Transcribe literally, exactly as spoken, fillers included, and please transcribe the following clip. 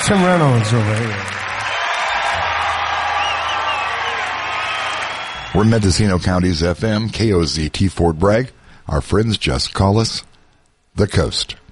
Tim Reynolds over here. We're Mendocino County's F M, K O Z T Fort Bragg. Our friends just call us The Coast.